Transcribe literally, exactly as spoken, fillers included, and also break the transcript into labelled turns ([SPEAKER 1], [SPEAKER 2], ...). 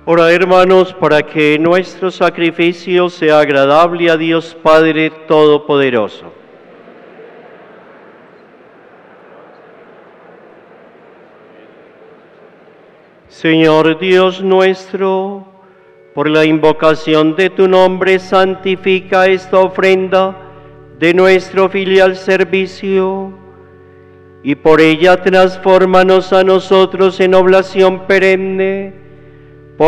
[SPEAKER 1] Ora, hermanos, para que nuestro sacrificio sea agradable a Dios Padre Todopoderoso. Señor Dios nuestro, por la invocación de tu nombre, santifica esta ofrenda de nuestro filial servicio, y por ella transfórmanos a nosotros en oblación perenne